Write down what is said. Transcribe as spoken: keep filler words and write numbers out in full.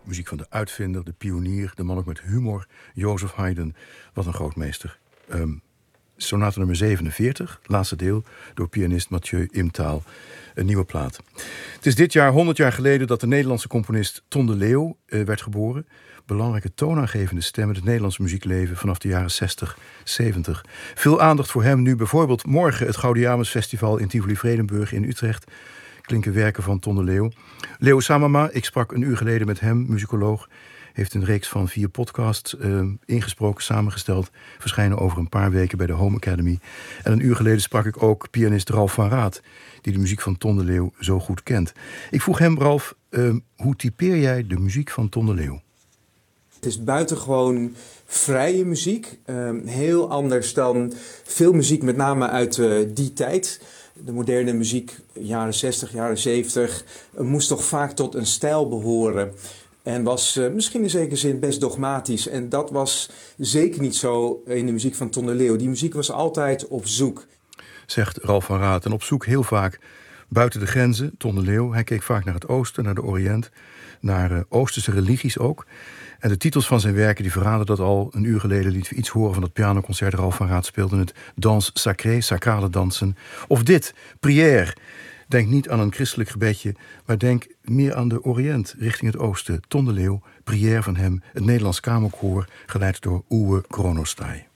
Muziek van de uitvinder, de pionier, de man ook met humor, Joseph Haydn. Wat een grootmeester. Um, Sonate nummer zevenenveertig, laatste deel, door pianist Mathieu Imtaal. Een nieuwe plaat. Het is dit jaar honderd jaar geleden dat de Nederlandse componist Ton de Leeuw uh, werd geboren. Belangrijke toonaangevende stem in het Nederlandse muziekleven vanaf de jaren zestig, zeventig. Veel aandacht voor hem nu bijvoorbeeld morgen het Gaudiamus Festival in Tivoli-Vredenburg in Utrecht. Klinken werken van Ton de Leeuw. Leo Samama, ik sprak een uur geleden met hem, muzikoloog. Heeft een reeks van vier podcasts uh, ingesproken, samengesteld. Verschijnen over een paar weken bij de Home Academy. En een uur geleden sprak ik ook pianist Ralf van Raat, die de muziek van Ton de Leeuw zo goed kent. Ik vroeg hem, Ralf, uh, hoe typeer jij de muziek van Ton de Leeuw? Het is buitengewoon vrije muziek. Uh, heel anders dan veel muziek, met name uit uh, die tijd. De moderne muziek, jaren zestig, jaren zeventig, uh, moest toch vaak tot een stijl behoren. En was uh, misschien in zekere zin best dogmatisch. En dat was zeker niet zo in de muziek van Ton de Leeuw. Die muziek was altijd op zoek. Zegt Ralf van Raat. En op zoek heel vaak buiten de grenzen. Ton de Leeuw, hij keek vaak naar het oosten, naar de Oriënt. Naar uh, Oosterse religies ook. En de titels van zijn werken die verraden dat al. Een uur geleden lieten we iets horen van het pianoconcert. Ralf van Raat speelde het Danse Sacré, sacrale dansen. Of dit, Prière. Denk niet aan een christelijk gebedje, maar denk meer aan de Oriënt, richting het oosten. Ton de Leeuw, Prière van hem, het Nederlands Kamerkoor, geleid door Uwe Kronostai.